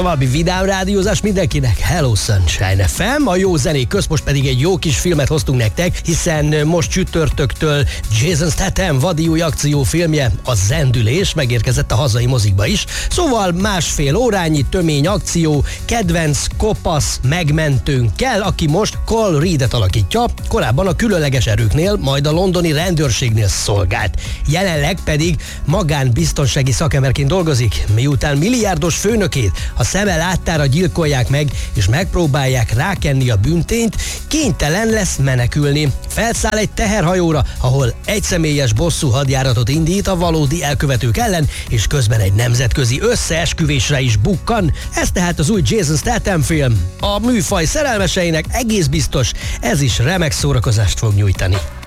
Valami vidám rádiózás mindenkinek. Hello Sunshine FM, a jó zenék közt, most pedig egy jó kis filmet hoztunk nektek, hiszen most csütörtöktől Jason Statham vadi új akciófilmje, a Zendülés megérkezett a hazai mozikba is. Szóval másfél órányi tömény akció, kedvenc kopasz megmentőnkkel, aki most Cole Reedet alakítja, korábban a Különleges Erőknél, majd a londoni rendőrségnél szolgált. Jelenleg pedig magánbiztonsági szakemberként dolgozik, miután milliárdos főnökét a szeme láttára gyilkolják meg, és megpróbálják rákenni a bűntényt, kénytelen lesz menekülni. Felszáll egy teherhajóra, ahol egyszemélyes bosszú hadjáratot indít a valódi elkövetők ellen, és közben egy nemzetközi összeesküvésre is bukkan. Ez tehát az új Jason Statham film. A műfaj szerelmeseinek egész biztos, ez is remek szórakozást fog nyújtani.